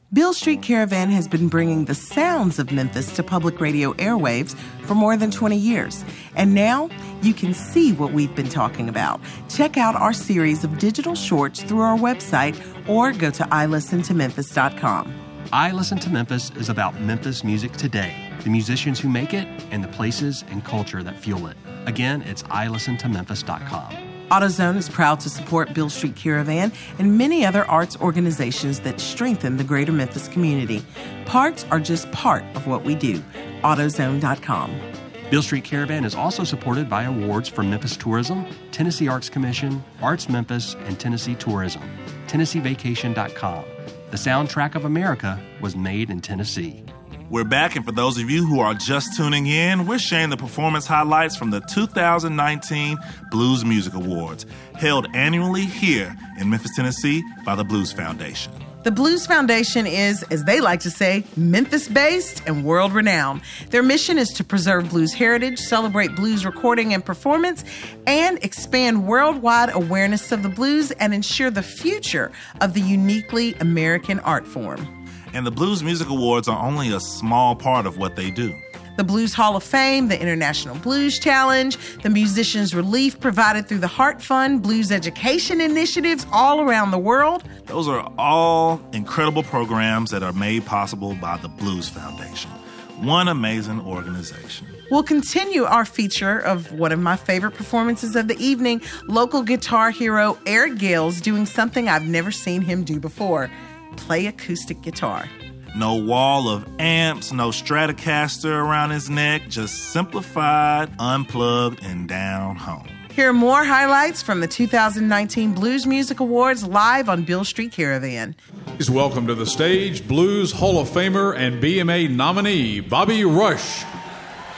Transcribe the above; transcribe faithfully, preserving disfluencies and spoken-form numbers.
Beale Street Caravan has been bringing the sounds of Memphis to public radio airwaves for more than twenty years. And now you can see what we've been talking about. Check out our series of digital shorts through our website or go to i listen to memphis dot com. I Listen to Memphis is about Memphis music today, the musicians who make it, and the places and culture that fuel it. Again, it's i listen to memphis dot com. AutoZone is proud to support Beale Street Caravan and many other arts organizations that strengthen the greater Memphis community. Parts are just part of what we do. AutoZone dot com. Beale Street Caravan is also supported by awards from Memphis Tourism, Tennessee Arts Commission, Arts Memphis, and Tennessee Tourism. Tennessee Vacation dot com. The soundtrack of America was made in Tennessee. We're back, and for those of you who are just tuning in, we're sharing the performance highlights from the two thousand nineteen Blues Music Awards, held annually here in Memphis, Tennessee by the Blues Foundation. The Blues Foundation is, as they like to say, Memphis-based and world-renowned. Their mission is to preserve blues heritage, celebrate blues recording and performance, and expand worldwide awareness of the blues and ensure the future of the uniquely American art form. And the Blues Music Awards are only a small part of what they do. The Blues Hall of Fame, the International Blues Challenge, the Musicians Relief provided through the Heart Fund, blues education initiatives all around the world. Those are all incredible programs that are made possible by the Blues Foundation. One amazing organization. We'll continue our feature of one of my favorite performances of the evening, local guitar hero Eric Gales doing something I've never seen him do before. Play acoustic guitar. No wall of amps, no Stratocaster around his neck, just simplified, unplugged, and down home. Hear more highlights from the two thousand nineteen Blues Music Awards live on Beale Street Caravan. Please welcome to the stage Blues Hall of Famer and B M A nominee, Bobby Rush.